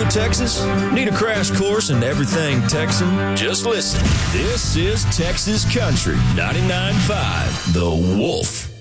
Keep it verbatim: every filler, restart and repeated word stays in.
Chattanooga, Texas? Need a crash course in everything Texan? Just listen. This is Texas Country ninety-nine point five, The Wolf.